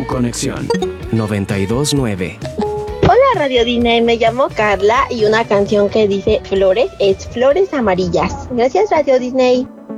conexión. 92.9. Hola Radio Disney, me llamo Carla y una canción que dice flores es Flores Amarillas. Gracias Radio Disney.